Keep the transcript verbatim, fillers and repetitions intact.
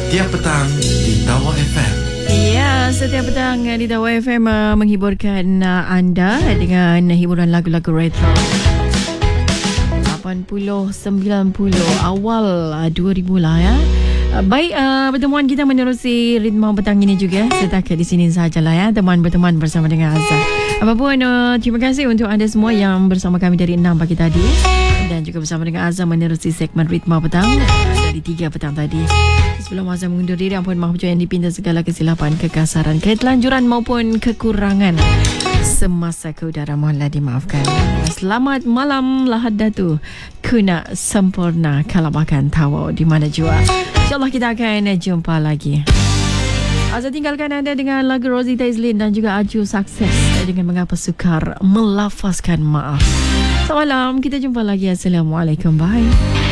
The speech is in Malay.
Setiap petang di Dawa F M. Ya, setiap petang di Dawa F M uh, menghiburkan uh, anda dengan hiburan lagu-lagu retro lapan puluh, sembilan puluh, awal uh, dua ribu lah ya. Uh, baik, uh, pertemuan kita menerusi ritma petang ini juga. Setakat di sini sahajalah ya, teman berteman bersama dengan Azhar. Apapun, uh, terima kasih untuk anda semua yang bersama kami dari enam pagi tadi dan juga bersama dengan Azhar menerusi segmen ritma petang dari tiga petang tadi. Sebelum Azhar mengundur diri, ampun maaf yang dipinta segala kesilapan, kekasaran, ketelanjuran maupun kekurangan semasa ke udara, mohonlah dimaafkan. Selamat malam Lahad Datu, kuna sempurna kalau makan tawa di mana jua. InsyaAllah kita akan jumpa lagi. Azhar tinggalkan anda dengan lagu Rosita Izlin dan juga Aju Sukses dengan Mengapa Sukar Melafazkan Maaf. Selamat malam, kita jumpa lagi. Assalamualaikum, bye.